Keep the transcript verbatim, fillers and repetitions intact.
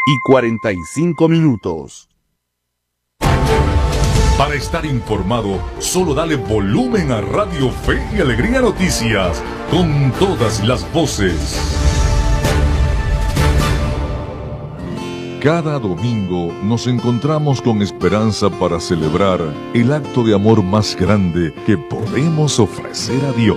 y cuarenta y cinco minutos. Para estar informado, solo dale volumen a Radio Fe y Alegría Noticias, con todas las voces. Cada domingo nos encontramos con esperanza para celebrar el acto de amor más grande que podemos ofrecer a Dios.